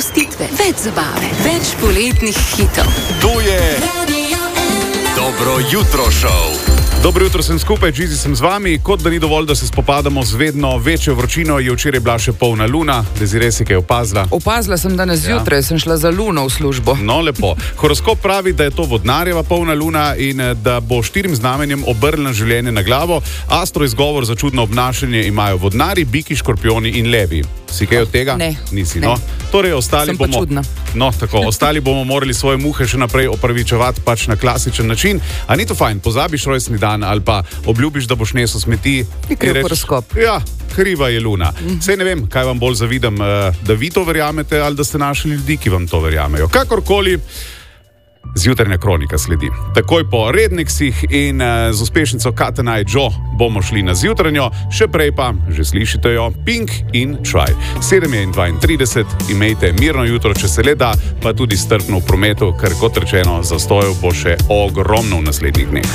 sprostitve, več zabave, več poletnih hitov. To je Dobro jutro šov. Dobro jutro, sem skupaj, Džizi sem z vami. Kot da ni dovolj, da se spopadamo z vedno večjo vročino, je včeraj bila še polna luna. Desiree si kaj opazila? Opazila sem danes zjutraj, sem šla za luno v službo. No, lepo. Horoskop pravi, da je to vodnarjeva polna luna in da bo 4 znamenjem obrnila življenje na glavo. Astro izgovor za čudno obnašanje imajo vodnari, biki, škorpioni in levi. Si kaj od tega? Ne. Nisi, Ne. no. Torej, ostali Sem pa bomo... čudna. No, tako, ostali bomo morali svoje muhe še naprej opravičevati pač na klasičen način. A ni to fajn, pozabiš rojstni dan ali pa obljubiš, da boš nesel smeti. Je kriv in rečeš, horoskop. Ja, kriva je luna. Sej ne vem, kaj vam bolj zavidam, da vi to verjamete ali da ste našli ljudi, ki vam to verjamejo. Kakorkoli, zjutrajna kronika sledi. Takoj po redneksih in z uspešnico Cat and I Joe bomo šli na zjutranjo, še prej pa, že slišite jo, Pink in Try. 7:32, imejte mirno jutro, če se le da, pa tudi strpno v prometu, ker kot rečeno, zastojev bo še ogromno v naslednjih dneh.